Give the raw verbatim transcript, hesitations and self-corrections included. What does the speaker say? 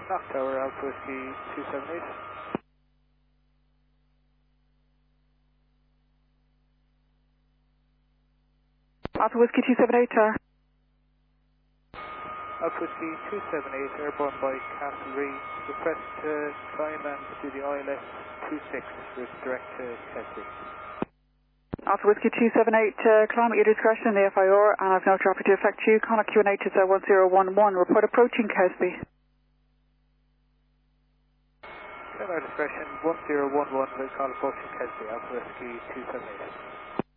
Knock Tower, Alpha Whiskey two seven eight. Alpha Whiskey two seven eight, Tower. Alpha Whiskey two seven eight, airborne by Castlereagh. Request to climb and do the I L S two six with direct to Kessie. Alpha Whiskey two seven eight, uh, climb at your discretion in the F I R, and I've no traffic to affect you. Contact Q N H is uh, one zero one one. Report approaching Kesby. At our discretion, one zero one one, will call approaching Kessie, Alpha Whiskey two seven eight.